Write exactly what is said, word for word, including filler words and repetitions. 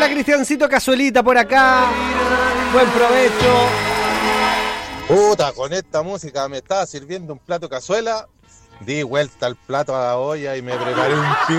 Hola, Cristiancito, cazuelita por acá. Buen provecho. Puta, con esta música me estaba sirviendo un plato de cazuela. Di vuelta al plato a la olla y me preparé un